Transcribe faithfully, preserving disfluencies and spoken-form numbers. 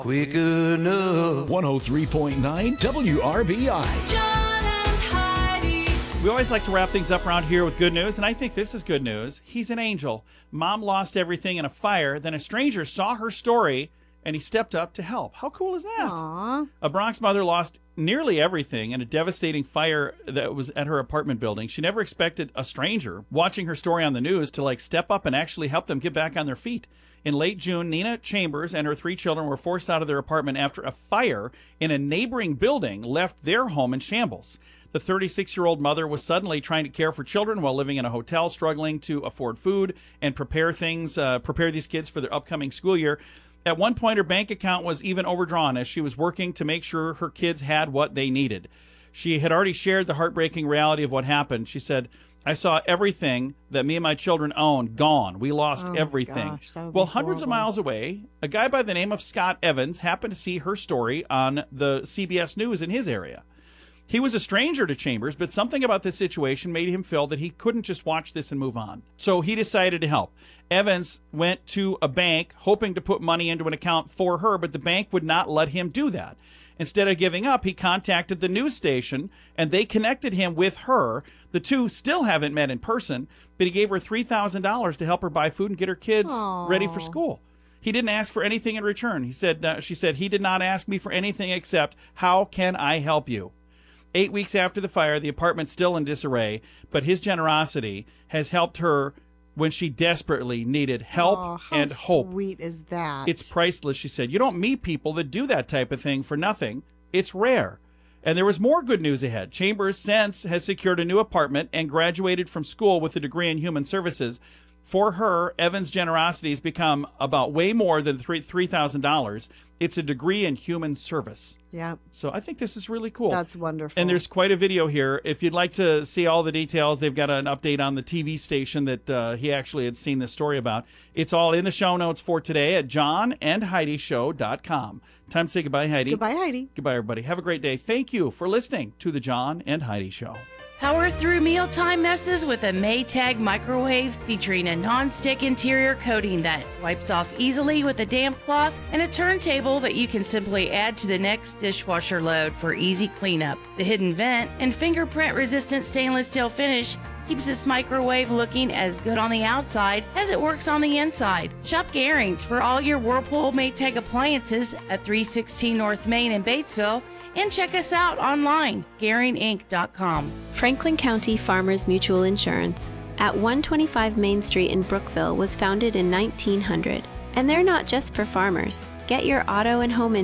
quick enough. one oh three point nine W R B I. John and Heidi. We always like to wrap things up around here with good news, and I think this is good news. He's an angel. Mom lost everything in a fire. Then a stranger saw her story, and he stepped up to help. How cool is that? Aww. A Bronx mother lost nearly everything in a devastating fire that was at her apartment building. She never expected a stranger watching her story on the news to like step up and actually help them get back on their feet. In late June, Nina Chambers and her three children were forced out of their apartment after a fire in a neighboring building left their home in shambles. The thirty-six-year-old mother was suddenly trying to care for children while living in a hotel, struggling to afford food and prepare things, uh, prepare these kids for their upcoming school year. At one point, her bank account was even overdrawn as she was working to make sure her kids had what they needed. She had already shared the heartbreaking reality of what happened. She said, "I saw everything that me and my children owned gone. We lost Oh, everything." gosh, that would Well, be hundreds of horrible. miles away, a guy by the name of Scott Evans happened to see her story on the C B S News in his area. He was a stranger to Chambers, but something about this situation made him feel that he couldn't just watch this and move on. So he decided to help. Evans went to a bank hoping to put money into an account for her, but the bank would not let him do that. Instead of giving up, he contacted the news station, and they connected him with her. The two still haven't met in person, but he gave her three thousand dollars to help her buy food and get her kids Aw. ready for school. He didn't ask for anything in return. He said, uh, she said, "He did not ask me for anything except, how can I help you?" Eight weeks after the fire, the apartment's still in disarray, but his generosity has helped her when she desperately needed help Aw, how and hope. sweet is that? It's priceless, she said. You don't meet people that do that type of thing for nothing. It's rare. And there was more good news ahead. Chambers since has secured a new apartment and graduated from school with a degree in human services. For her, Evans' generosity has become about way more than three thousand dollars. It's a degree in human service. Yeah, So I think this is really cool. that's wonderful. And there's quite a video here. If you'd like to see all the details, they've got an update on the T V station that uh, he actually had seen this story about. It's all in the show notes for today at john and heidi show dot com. Time to say goodbye, Heidi. Goodbye, Heidi. Goodbye, everybody. Have a great day. Thank you for listening to the John and Heidi Show. Power through mealtime messes with a Maytag microwave featuring a non-stick interior coating that wipes off easily with a damp cloth and a turntable that you can simply add to the next dishwasher load for easy cleanup. The hidden vent and fingerprint-resistant stainless steel finish keeps this microwave looking as good on the outside as it works on the inside. Shop Garings for all your Whirlpool Maytag appliances at three sixteen North Main in Batesville, and check us out online, garing inc dot com. Franklin County Farmers Mutual Insurance at one twenty-five Main Street in Brookville was founded in nineteen hundred. And they're not just for farmers. Get your auto and home